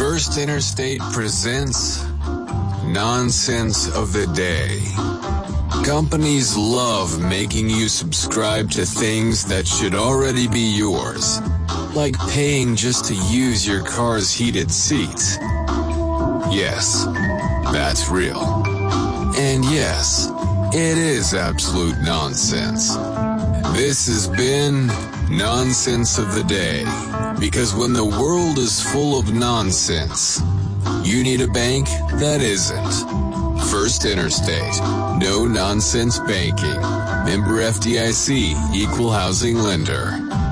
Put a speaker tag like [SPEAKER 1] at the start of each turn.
[SPEAKER 1] First Interstate presents Nonsense of the Day. Companies love making you subscribe to things that should already be yours, like paying just to use your car's heated seats. Yes, that's real. And yes, it is absolute nonsense. This has been Nonsense of the Day, because when the world is full of nonsense, you need a bank that isn't. First Interstate. No nonsense banking. Member FDIC, equal housing lender.